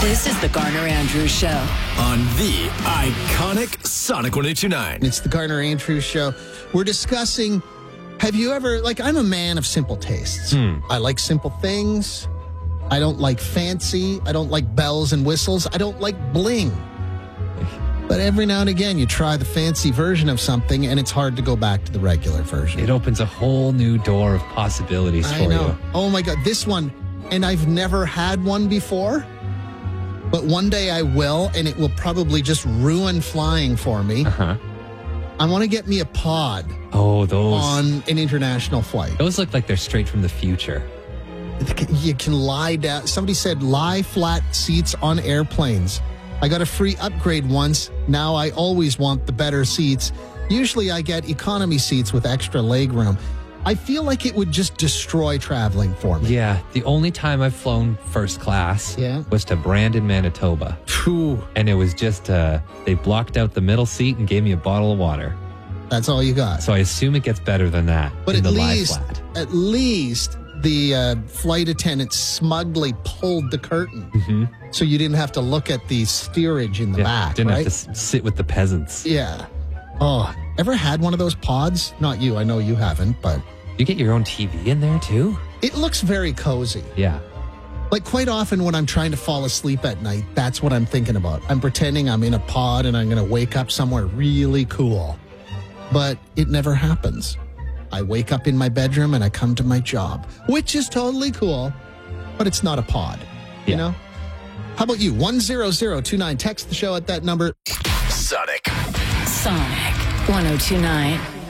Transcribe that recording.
This is the Garner Andrews Show on the iconic Sonic 102.9. It's the Garner Andrews Show. We're discussing, have you ever, I'm a man of simple tastes. I like simple things. I don't like fancy. I don't like bells and whistles. I don't like bling. But every now and again, you try the fancy version of something, and it's hard to go back to the regular version. It opens a whole new door of possibilities for you. Oh, my God. This one, and I've never had one before, but one day I will, and it will probably just ruin flying for me. I want to get me a pod on an international flight. Those look like they're straight from the future. You can lie down. Somebody said lie flat seats on airplanes. I got a free upgrade once. Now I always want the better seats. Usually I get economy seats with extra leg room. I feel like it would just destroy traveling for me. Yeah, the only time I've flown first class was to Brandon, Manitoba. Phew. And it was just, they blocked out the middle seat and gave me a bottle of water. That's all you got. So I assume it gets better than that. But in at the least, lie flat. at least the flight attendant smugly pulled the curtain. So you didn't have to look at the steerage in the back, didn't right? have to sit with the peasants. Yeah. Oh, ever had one of those pods? Not you. I know you haven't, but... You get your own TV in there, too? It looks very cozy. Yeah. Like, quite often when I'm trying to fall asleep at night, that's what I'm thinking about. I'm pretending I'm in a pod and I'm going to wake up somewhere really cool. But it never happens. I wake up in my bedroom and I come to my job, which is totally cool, but it's not a pod, you know? How about you? 10029. Text the show at that number. Sonic 102.9.